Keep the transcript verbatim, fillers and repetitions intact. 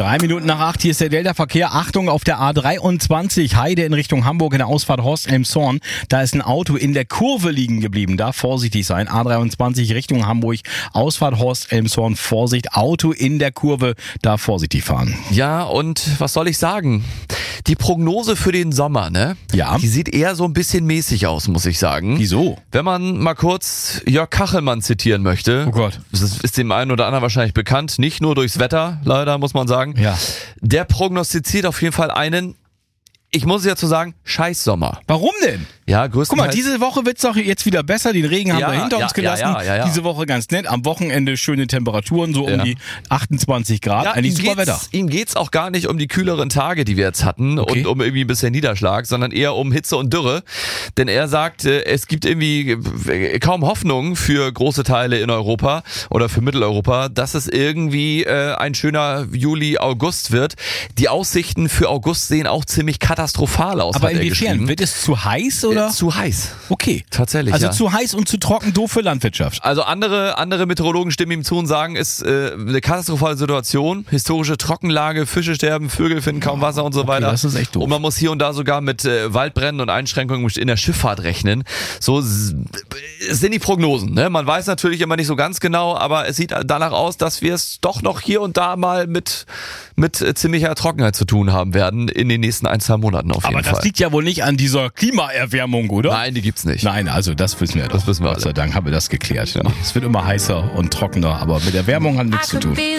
Drei Minuten nach acht, hier ist der Delta-Verkehr. Achtung, auf der A dreiundzwanzig, Heide in Richtung Hamburg in der Ausfahrt Horst-Elmshorn. Da ist ein Auto in der Kurve liegen geblieben. Da vorsichtig sein. A dreiundzwanzig Richtung Hamburg, Ausfahrt Horst-Elmshorn. Vorsicht, Auto in der Kurve. Da vorsichtig fahren. Ja, und was soll ich sagen? Die Prognose für den Sommer, ne? Ja. Die sieht eher so ein bisschen mäßig aus, muss ich sagen. Wieso? Wenn man mal kurz Jörg Kachelmann zitieren möchte. Oh Gott. Das ist, ist dem einen oder anderen wahrscheinlich bekannt. Nicht nur durchs Wetter, leider, muss man sagen. Ja. Der prognostiziert auf jeden Fall einen, ich muss ja zu sagen, Scheißsommer. Warum denn? Ja, Guck größtenteils. mal, diese Woche wird's doch jetzt wieder besser. Den Regen haben Ja, wir hinter ja, uns gelassen. ja, ja, ja, ja. Diese Woche ganz nett. Am Wochenende schöne Temperaturen, so um Ja. die achtundzwanzig Grad. Ja, Eigentlich ihm super geht's, Wetter. ihm geht's auch gar nicht um die kühleren Tage, die wir jetzt hatten Okay. und um irgendwie ein bisschen Niederschlag, sondern eher um Hitze und Dürre. Denn er sagt, äh, es gibt irgendwie äh, kaum Hoffnung für große Teile in Europa oder für Mitteleuropa, dass es irgendwie äh, ein schöner Juli, August wird. Die Aussichten für August sehen auch ziemlich katastrophal aus. Aber hat er inwiefern? geschrieben. Wird es zu heiß oder? Äh, Zu heiß. Okay. Tatsächlich, Also ja. zu heiß und zu trocken, doof für Landwirtschaft. Also andere andere Meteorologen stimmen ihm zu und sagen, ist äh, eine katastrophale Situation, historische Trockenlage, Fische sterben, Vögel finden kaum Wasser und so weiter. das ist echt doof. Und man muss hier und da sogar mit äh, Waldbränden und Einschränkungen in der Schifffahrt rechnen. So s- sind die Prognosen. Ne? Man weiß natürlich immer nicht so ganz genau, aber es sieht danach aus, dass wir es doch noch hier und da mal mit mit äh, ziemlicher Trockenheit zu tun haben werden in den nächsten ein, zwei Monaten auf jeden Aber das Fall. liegt ja wohl nicht an dieser Klimaerwärmung, oder? Nein, die gibt's nicht. Nein, also das wissen wir doch. Das wissen wir Gott sei alle. Dank haben wir das geklärt. Es wird immer heißer und trockener, aber mit Erwärmung hat nichts zu tun.